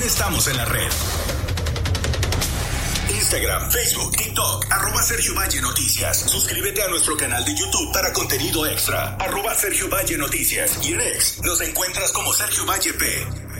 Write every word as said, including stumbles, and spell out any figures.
estamos en la red. Instagram, Facebook, TikTok, arroba Sergio Valle Noticias. Suscríbete a nuestro canal de YouTube para contenido extra, arroba Sergio Valle Noticias. Y en X nos encuentras como Sergio Valle P.